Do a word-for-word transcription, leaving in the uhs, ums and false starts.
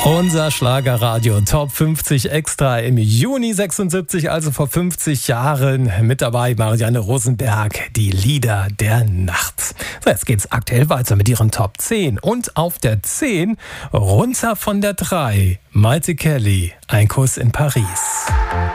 Unser Schlagerradio Top fünfzig Extra im Juni sechsundsiebzig, also vor fünfzig Jahren. Mit dabei Marianne Rosenberg, die Lieder der Nacht. So, jetzt geht's aktuell weiter mit ihren Top zehn. Und auf der zehn, runter von der drei, Maite Kelly, Ein Kuss in Paris.